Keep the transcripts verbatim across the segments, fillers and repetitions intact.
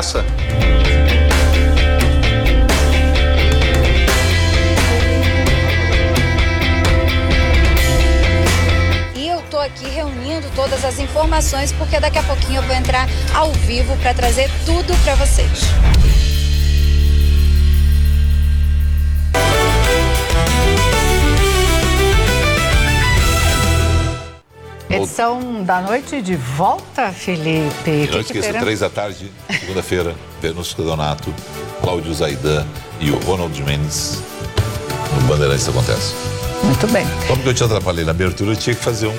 essa? Estou aqui reunindo todas as informações porque daqui a pouquinho eu vou entrar ao vivo para trazer tudo para vocês. Edição da noite de volta, Felipe. E não esqueça, três da tarde, segunda-feira, Vênus Donato, Cláudio Zaidan e o Ronald Mendes no Bandeirantes acontece. Muito bem. Como que eu te atrapalhei na abertura, eu tinha que fazer um...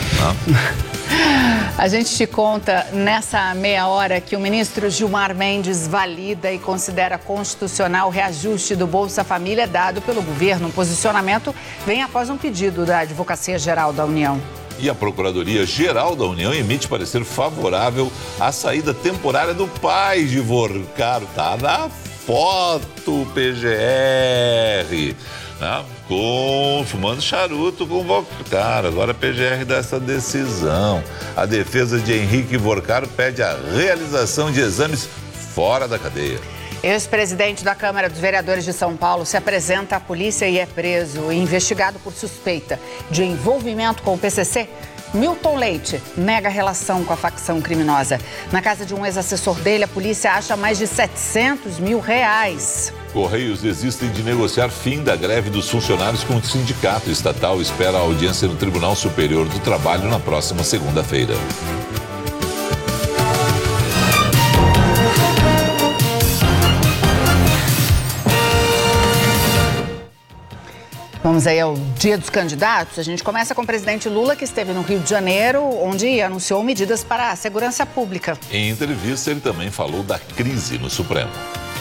A gente te conta nessa meia hora que o ministro Gilmar Mendes valida e considera constitucional o reajuste do Bolsa Família dado pelo governo. O posicionamento vem após um pedido da Advocacia Geral da União. E a Procuradoria-Geral da União emite parecer favorável à saída temporária do pai de Vorcaro. Tá na foto, P G R. Né? Com, fumando charuto com Vorcaro. Agora a P G R dá essa decisão. A defesa de Henrique Vorcaro pede a realização de exames fora da cadeia. Ex-presidente da Câmara dos Vereadores de São Paulo se apresenta à polícia e é preso, investigado por suspeita de envolvimento com o P C C. Milton Leite nega relação com a facção criminosa. Na casa de um ex-assessor dele, a polícia acha mais de setecentos mil reais. Correios desistem de negociar fim da greve dos funcionários com o sindicato estatal. Espera a audiência no Tribunal Superior do Trabalho na próxima segunda-feira. Vamos aí ao Dia dos Candidatos. A gente começa com o presidente Lula, que esteve no Rio de Janeiro, onde anunciou medidas para a segurança pública. Em entrevista, ele também falou da crise no Supremo.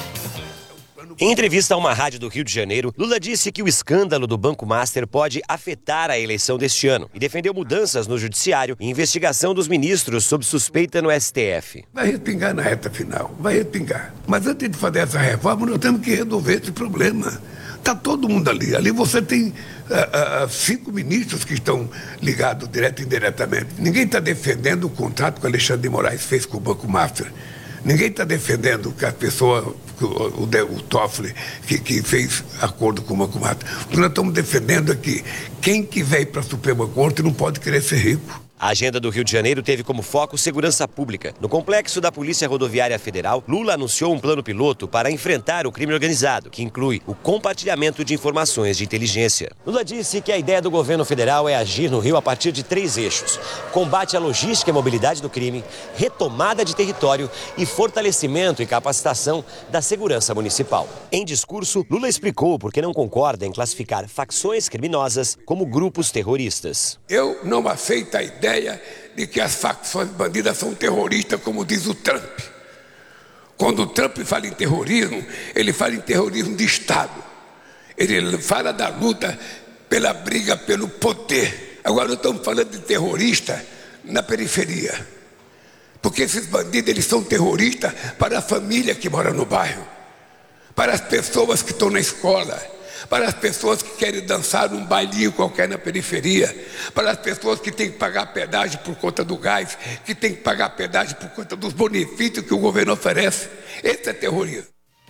Em entrevista a uma rádio do Rio de Janeiro, Lula disse que o escândalo do Banco Master pode afetar a eleição deste ano e defendeu mudanças no judiciário e investigação dos ministros sob suspeita no S T F. Vai respingar na reta final, vai respingar. Mas antes de fazer essa reforma, nós temos que resolver esse problema. Está todo mundo ali. Ali você tem uh, uh, cinco ministros que estão ligados direto e indiretamente. Ninguém está defendendo o contrato que o Alexandre de Moraes fez com o Banco Master. Ninguém está defendendo que a pessoa, o, o, o Toffoli, que, que fez acordo com o Banco Master. O que nós estamos defendendo é que quem quiser ir para a Suprema Corte não pode querer ser rico. A agenda do Rio de Janeiro teve como foco segurança pública. No complexo da Polícia Rodoviária Federal, Lula anunciou um plano piloto para enfrentar o crime organizado, que inclui o compartilhamento de informações de inteligência. Lula disse que a ideia do governo federal é agir no Rio a partir de três eixos: combate à logística e mobilidade do crime, retomada de território e fortalecimento e capacitação da segurança municipal. Em discurso, Lula explicou por que não concorda em classificar facções criminosas como grupos terroristas. Eu não aceito a ideia de que as facções bandidas são terroristas, como diz o Trump. Quando o Trump fala em terrorismo, ele fala em terrorismo de Estado. Ele fala da luta pela briga pelo poder. Agora nós estamos falando de terrorista na periferia. Porque esses bandidos, eles são terroristas para a família que mora no bairro, para as pessoas que estão na escola, para as pessoas que querem dançar num bailinho qualquer na periferia, para as pessoas que têm que pagar pedágio por conta do gás, que têm que pagar pedágio por conta dos benefícios que o governo oferece. Esse é terrorismo.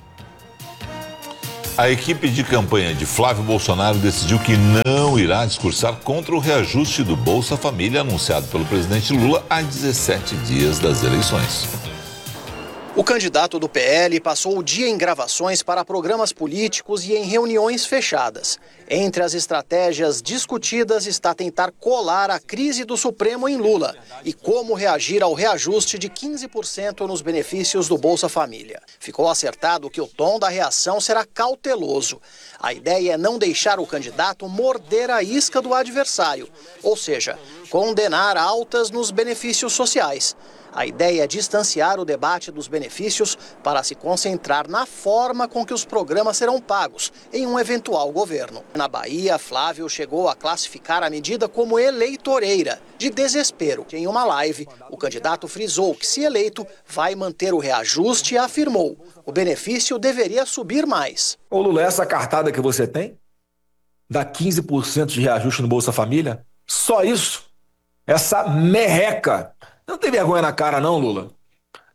A equipe de campanha de Flávio Bolsonaro decidiu que não irá discursar contra o reajuste do Bolsa Família anunciado pelo presidente Lula há dezessete dias das eleições. O candidato do P L passou o dia em gravações para programas políticos e em reuniões fechadas. Entre as estratégias discutidas está tentar colar a crise do Supremo em Lula e como reagir ao reajuste de quinze por cento nos benefícios do Bolsa Família. Ficou acertado que o tom da reação será cauteloso. A ideia é não deixar o candidato morder a isca do adversário, ou seja, condenar altas nos benefícios sociais. A ideia é distanciar o debate dos benefícios para se concentrar na forma com que os programas serão pagos em um eventual governo. Na Bahia, Flávio chegou a classificar a medida como eleitoreira, de desespero. Em uma live, o candidato frisou que, se eleito, vai manter o reajuste e afirmou: o benefício deveria subir mais. Ô Lula, essa cartada que você tem, dá quinze por cento de reajuste no Bolsa Família? Só isso? Essa merreca? Não tem vergonha na cara não, Lula?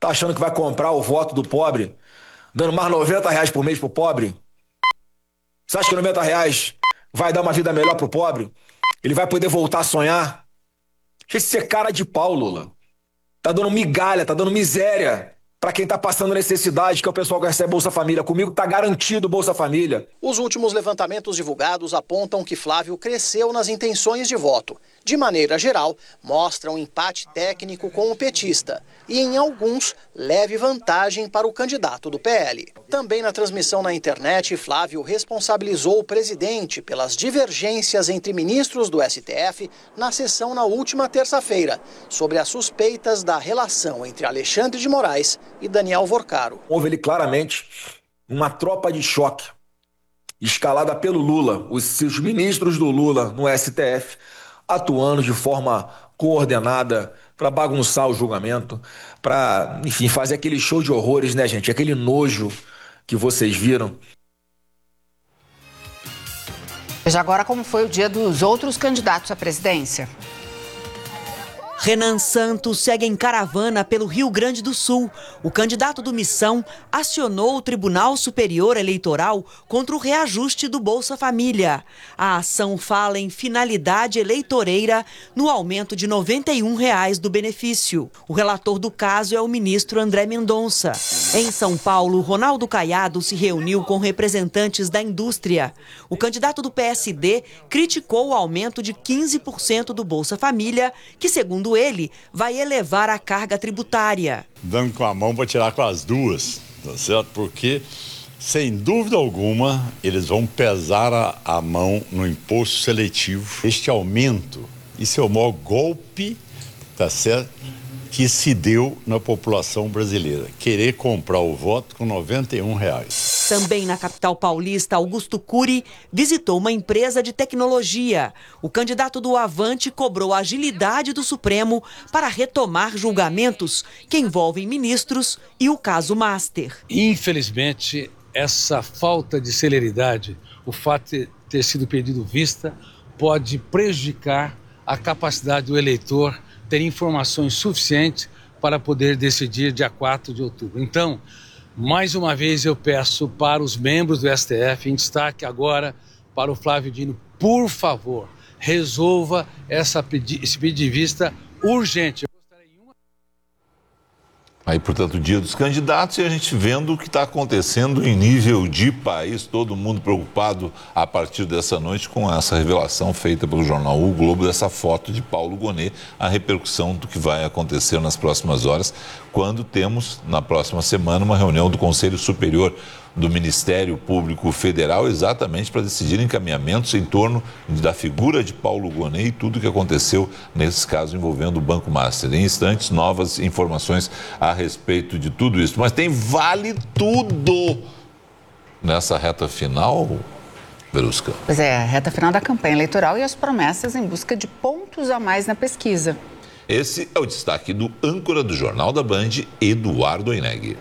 Tá achando que vai comprar o voto do pobre, dando mais noventa reais por mês pro pobre? Você acha que noventa reais vai dar uma vida melhor pro pobre? Ele vai poder voltar a sonhar? Deixa de ser cara de pau, Lula. Tá dando migalha, tá dando miséria para quem tá passando necessidade, que é o pessoal que recebe Bolsa Família. Comigo tá garantido Bolsa Família. Os últimos levantamentos divulgados apontam que Flávio cresceu nas intenções de voto. De maneira geral, mostra um empate técnico com o petista e, em alguns, leve vantagem para o candidato do P L. Também na transmissão na internet, Flávio responsabilizou o presidente pelas divergências entre ministros do S T F na sessão na última terça-feira, sobre as suspeitas da relação entre Alexandre de Moraes e Daniel Vorcaro. Houve ali claramente uma tropa de choque escalada pelo Lula, os, os ministros do Lula no S T F, atuando de forma coordenada para bagunçar o julgamento, para, enfim, fazer aquele show de horrores, né, gente? Aquele nojo que vocês viram. Veja agora como foi o dia dos outros candidatos à presidência. Renan Santos segue em caravana pelo Rio Grande do Sul. O candidato do Missão acionou o Tribunal Superior Eleitoral contra o reajuste do Bolsa Família. A ação fala em finalidade eleitoreira no aumento de noventa e um reais do benefício. O relator do caso é o ministro André Mendonça. Em São Paulo, Ronaldo Caiado se reuniu com representantes da indústria. O candidato do P S D criticou o aumento de quinze por cento do Bolsa Família, que, segundo ele, vai elevar a carga tributária. Dando com a mão para tirar com as duas, tá certo? Porque, sem dúvida alguma, eles vão pesar a, a mão no imposto seletivo. Este aumento, isso é o maior golpe, tá certo, que se deu na população brasileira. Querer comprar o voto com noventa e um reais. Também na capital paulista, Augusto Cury visitou uma empresa de tecnologia. O candidato do Avante cobrou a agilidade do Supremo para retomar julgamentos que envolvem ministros e o caso Master. Infelizmente, essa falta de celeridade, o fato de ter sido pedido vista, pode prejudicar a capacidade do eleitor ter informações suficientes para poder decidir dia quatro de outubro. Então, mais uma vez eu peço para os membros do S T F, em destaque agora para o Flávio Dino, por favor, resolva essa pedi- esse pedido de vista urgente. Aí, portanto, o dia dos candidatos e a gente vendo o que está acontecendo em nível de país, todo mundo preocupado a partir dessa noite com essa revelação feita pelo jornal O Globo, dessa foto de Paulo Gonet, a repercussão do que vai acontecer nas próximas horas, quando temos, na próxima semana, uma reunião do Conselho Superior do Ministério Público Federal, exatamente para decidir encaminhamentos em torno da figura de Paulo Gonet e tudo o que aconteceu nesse caso envolvendo o Banco Master. Em instantes, novas informações a respeito de tudo isso. Mas tem vale tudo nessa reta final, Verusca. Pois é, a reta final da campanha eleitoral e as promessas em busca de pontos a mais na pesquisa. Esse é o destaque do âncora do Jornal da Band, Eduardo Eneghi.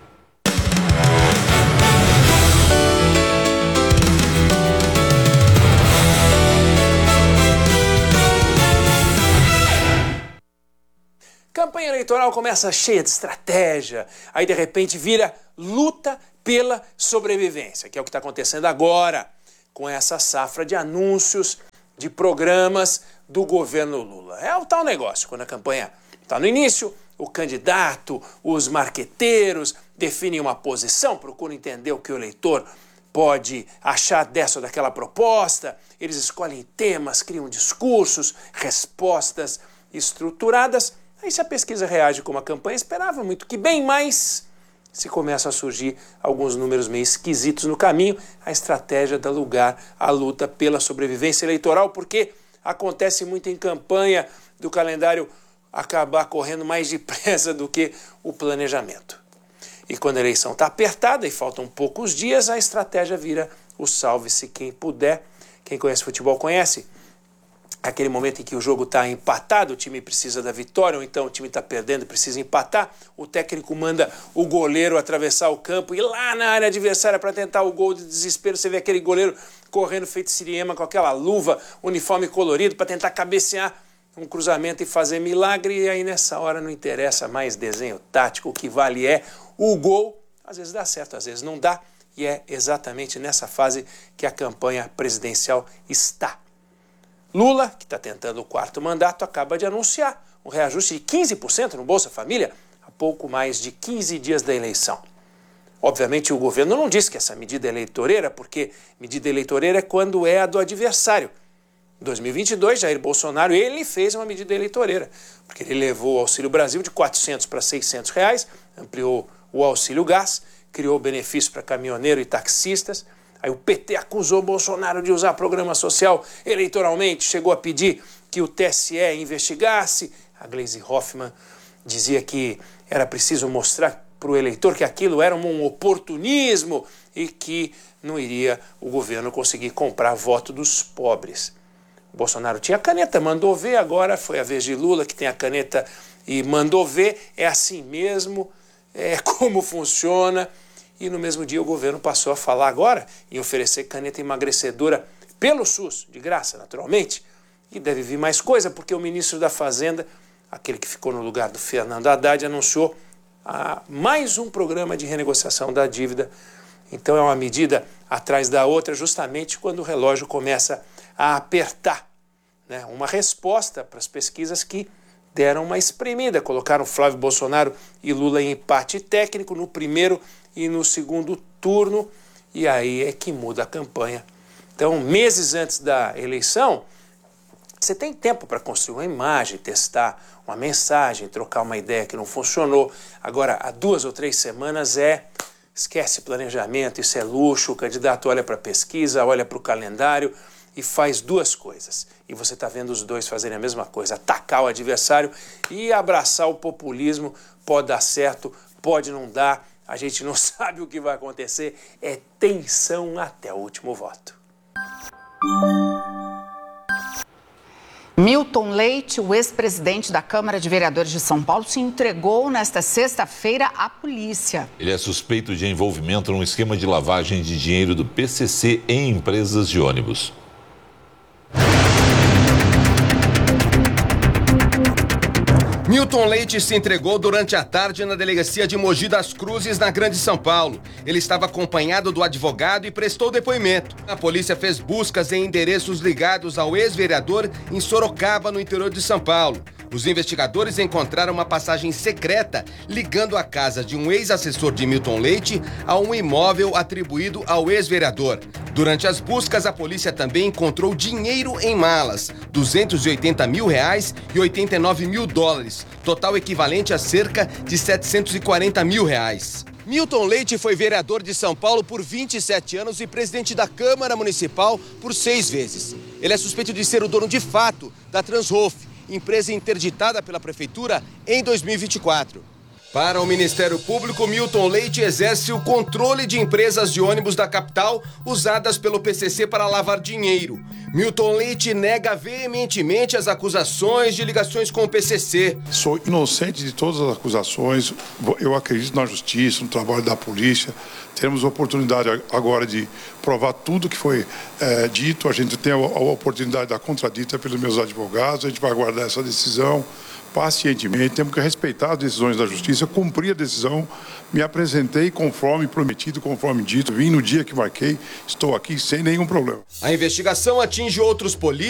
Campanha eleitoral começa cheia de estratégia, aí de repente vira luta pela sobrevivência, que é o que está acontecendo agora com essa safra de anúncios, de programas do governo Lula. É o tal negócio, quando a campanha está no início, o candidato, os marqueteiros definem uma posição, procuram entender o que o eleitor pode achar dessa ou daquela proposta, eles escolhem temas, criam discursos, respostas estruturadas. Aí se a pesquisa reage como a campanha esperava, muito que bem, mas se começam a surgir alguns números meio esquisitos no caminho, a estratégia dá lugar à luta pela sobrevivência eleitoral, porque acontece muito em campanha do calendário acabar correndo mais depressa do que o planejamento. E quando a eleição está apertada e faltam poucos dias, a estratégia vira o salve-se quem puder. Quem conhece futebol conhece. Aquele momento em que o jogo está empatado, o time precisa da vitória, ou então o time está perdendo e precisa empatar, o técnico manda o goleiro atravessar o campo e ir lá na área adversária para tentar o gol de desespero. Você vê aquele goleiro correndo feito siriema com aquela luva, uniforme colorido para tentar cabecear um cruzamento e fazer milagre, e aí nessa hora não interessa mais desenho tático, o que vale é o gol. Às vezes dá certo, às vezes não dá, e é exatamente nessa fase que a campanha presidencial está. Lula, que está tentando o quarto mandato, acaba de anunciar um reajuste de quinze por cento no Bolsa Família há pouco mais de quinze dias da eleição. Obviamente o governo não disse que essa medida é eleitoreira, porque medida eleitoreira é quando é a do adversário. Em dois mil e vinte e dois, Jair Bolsonaro, ele fez uma medida eleitoreira, porque ele levou o Auxílio Brasil de quatrocentos para seiscentos reais, ampliou o Auxílio Gás, criou benefício para caminhoneiro e taxistas. Aí o P T acusou Bolsonaro de usar programa social eleitoralmente, chegou a pedir que o T S E investigasse. A Gleisi Hoffmann dizia que era preciso mostrar para o eleitor que aquilo era um oportunismo e que não iria o governo conseguir comprar voto dos pobres. O Bolsonaro tinha caneta, mandou ver, agora foi a vez de Lula, que tem a caneta e mandou ver. É assim mesmo, é como funciona. E no mesmo dia o governo passou a falar agora em oferecer caneta emagrecedora pelo SUS, de graça, naturalmente. E deve vir mais coisa, porque o ministro da Fazenda, aquele que ficou no lugar do Fernando Haddad, anunciou ah, mais um programa de renegociação da dívida. Então é uma medida atrás da outra, justamente quando o relógio começa a apertar, né? Uma resposta para as pesquisas que deram uma espremida, colocaram Flávio Bolsonaro e Lula em empate técnico no primeiro e no segundo turno, e aí é que muda a campanha. Então, meses antes da eleição, você tem tempo para construir uma imagem, testar uma mensagem, trocar uma ideia que não funcionou. Agora, há duas ou três semanas é esquece planejamento, isso é luxo, o candidato olha para a pesquisa, olha para o calendário e faz duas coisas. E você está vendo os dois fazerem a mesma coisa, atacar o adversário e abraçar o populismo. Pode dar certo, pode não dar, a gente não sabe o que vai acontecer, é tensão até o último voto. Milton Leite, o ex-presidente da Câmara de Vereadores de São Paulo, se entregou nesta sexta-feira à polícia. Ele é suspeito de envolvimento num esquema de lavagem de dinheiro do P C C em empresas de ônibus. Milton Leite se entregou durante a tarde na delegacia de Mogi das Cruzes, na Grande São Paulo. Ele estava acompanhado do advogado e prestou depoimento. A polícia fez buscas em endereços ligados ao ex-vereador em Sorocaba, no interior de São Paulo. Os investigadores encontraram uma passagem secreta ligando a casa de um ex-assessor de Milton Leite a um imóvel atribuído ao ex-vereador. Durante as buscas, a polícia também encontrou dinheiro em malas, duzentos e oitenta mil reais e oitenta e nove mil dólares, total equivalente a cerca de setecentos e quarenta mil reais. Milton Leite foi vereador de São Paulo por vinte e sete anos e presidente da Câmara Municipal por seis vezes. Ele é suspeito de ser o dono de fato da Transhof, empresa interditada pela Prefeitura em dois mil e vinte e quatro. Para o Ministério Público, Milton Leite exerce o controle de empresas de ônibus da capital usadas pelo P C C para lavar dinheiro. Milton Leite nega veementemente as acusações de ligações com o P C C. Sou inocente de todas as acusações. Eu acredito na justiça, no trabalho da polícia. Temos a oportunidade agora de provar tudo que foi é, dito. A gente tem a, a oportunidade da contradita pelos meus advogados. A gente vai aguardar essa decisão pacientemente. Temos que respeitar as decisões da justiça, cumprir a decisão. Me apresentei conforme prometido, conforme dito. Vim no dia que marquei. Estou aqui sem nenhum problema. A investigação atinge outros políticos.